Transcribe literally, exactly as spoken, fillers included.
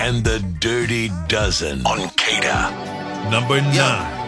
and the Dirty Dozen on K A D A. Number nine.